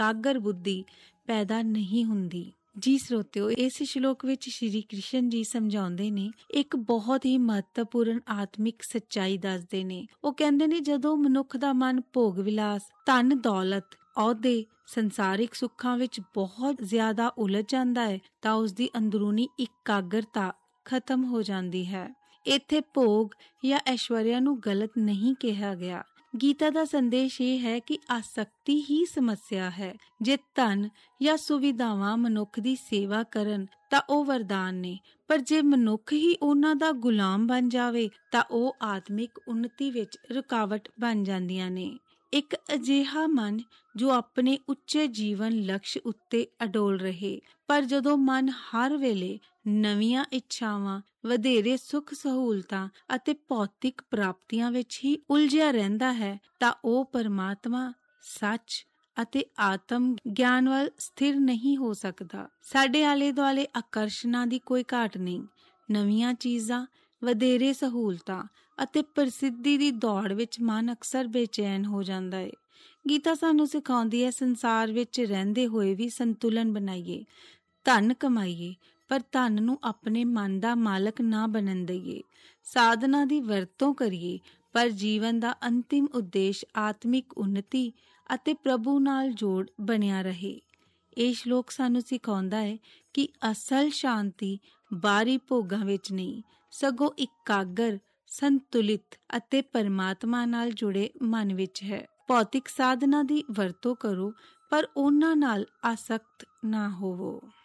ਇਕਾਗਰ ਬੁੱਧੀ ਪੈਦਾ ਨਹੀਂ ਹੁੰਦੀ। ਜੀ ਸਰੋਤਿਓ, ਇਸ ਸ਼ਲੋਕ ਵਿੱਚ ਸ਼੍ਰੀ ਕ੍ਰਿਸ਼ਨ ਜੀ ਸਮਝਾਉਂਦੇ ਨੇ, ਇੱਕ ਬਹੁਤ ਹੀ ਮਹੱਤਵਪੂਰਨ ਆਤਮਿਕ ਸੱਚਾਈ ਦੱਸਦੇ ਨੇ। ਉਹ ਕਹਿੰਦੇ ਨੇ, ਜਦੋਂ ਮਨੁੱਖ ਦਾ ਮਨ ਭੋਗ ਵਿਲਾਸ, ਧਨ ਦੌਲਤ, ਅਹੁਦੇ, ਸੰਸਾਰਿਕ ਸੁੱਖਾਂ ਵਿੱਚ ਬਹੁਤ ਜ਼ਿਆਦਾ ਉਲਝ ਜਾਂਦਾ ਹੈ ਤਾਂ ਉਸਦੀ ਅੰਦਰੂਨੀ ਇਕਾਗਰਤਾ ਖਤਮ ਹੋ ਜਾਂਦੀ ਹੈ। ਇੱਥੇ ਭੋਗ ਜਾਂ ਐਸ਼ਵਰਿਆ ਨੂੰ ਗਲਤ ਨਹੀਂ ਕਿਹਾ ਗਿਆ। ਗੀਤਾ ਦਾ ਸੰਦੇਸ਼ ਇਹ ਹੈ ਕਿ ਆਸਕਤੀ ਹੀ ਸਮੱਸਿਆ ਹੈ। ਜੇ ਧਨ ਜਾਂ ਸੁਵਿਧਾਵਾਂ ਮਨੁੱਖ ਦੀ ਸੇਵਾ ਕਰਨ ਤਾਂ ਉਹ ਵਰਦਾਨ ਨੇ, ਪਰ ਜੇ ਮਨੁੱਖ ਹੀ ਉਹਨਾਂ ਦਾ ਗੁਲਾਮ ਬਣ ਜਾਵੇ ਤਾਂ ਉਹ ਆਤਮਿਕ ਉੱਨਤੀ ਵਿੱਚ ਰੁਕਾਵਟ ਬਣ ਜਾਂਦੀਆਂ ਨੇ। ਇੱਕ ਅਜਿਹਾ ਮਨ ਜੋ ਆਪਣੇ ਉੱਚੇ ਜੀਵਨ ਲਕਸ਼ ਉੱਤੇ ਅਡੋਲ ਰਹੇ, ਪਰ ਜਦੋਂ ਮਨ ਹਰ ਵੇਲੇ ਨਵੀਆਂ ਇੱਛਾਵਾਂ, ਵਧੇਰੇ ਸੁੱਖ ਸਹੂਲਤਾਂ ਅਤੇ ਭੌਤਿਕ ਪ੍ਰਾਪਤੀਆਂ ਵਿੱਚ ਹੀ ਉਲਝਿਆ ਰਹਿੰਦਾ ਹੈ ਤਾਂ ਉਹ ਪਰਮਾਤਮਾ, ਸੱਚ ਅਤੇ ਆਤਮ ਗਿਆਨ ਵੱਲ ਸਥਿਰ ਨਹੀਂ ਹੋ ਸਕਦਾ। ਸਾਡੇ ਆਲੇ ਦੁਆਲੇ ਆਕਰਸ਼ਣਾਂ ਦੀ ਕੋਈ ਘਾਟ ਨਹੀਂ। ਨਵੀਆਂ ਚੀਜ਼ਾਂ, ਵਧੇਰੇ ਸਹੂਲਤਾਂ ਅਤੇ ਪ੍ਰਸਿੱਧੀ ਦੀ ਦੌੜ ਵਿੱਚ ਮਨ ਅਕਸਰ ਬੇਚੈਨ ਹੋ ਜਾਂਦਾ ਹੈ। ਗੀਤਾ ਸਾਨੂੰ ਸਿਖਾਉਂਦੀ ਹੈ, ਸੰਸਾਰ ਵਿੱਚ ਰਹਿੰਦੇ ਹੋਏ ਵੀ ਸੰਤੁਲਨ ਬਣਾਈਏ, ਧਨ ਕਮਾਈਏ, ਪਰ ਧਨ ਨੂੰ ਆਪਣੇ ਮਨ ਦਾ ਮਾਲਕ ਨਾ ਬਣਨ ਦਈਏ। ਸਾਧਨਾ ਦੀ ਵਰਤੋਂ ਕਰੀਏ, ਪਰ ਜੀਵਨ ਦਾ ਅੰਤਿਮ ਉਦੇਸ਼ ਆਤਮਿਕ ਉੱਨਤੀ ਅਤੇ ਪ੍ਰਭੂ ਨਾਲ ਜੋੜ ਬਣਿਆ ਰਹੇ। ਇਹ ਸ਼ਲੋਕ ਸਾਨੂੰ ਸਿਖਾਉਂਦਾ ਹੈ ਕਿ ਅਸਲ ਸ਼ਾਂਤੀ ਬਾਹਰੀ ਭੋਗਾਂ ਵਿੱਚ ਨਹੀਂ, ਸਗੋਂ ਇਕਾਗਰ, ਸੰਤੁਲਿਤ ਅਤੇ ਪਰਮਾਤਮਾ ਨਾਲ ਜੁੜੇ ਮਨ ਵਿੱਚ ਹੈ। ਭੌਤਿਕ ਸਾਧਨਾ ਦੀ ਵਰਤੋਂ ਕਰੋ, ਪਰ ਉਹਨਾਂ ਨਾਲ ਆਸਕਤ ਨਾ ਹੋਵੋ।